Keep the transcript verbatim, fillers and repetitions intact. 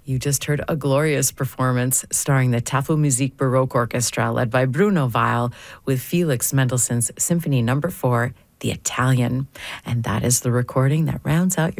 You just heard a glorious performance starring the Tafelmusik Baroque Orchestra led by Bruno Weil with Felix Mendelssohn's Symphony Number four, The Italian. And that is the recording that rounds out your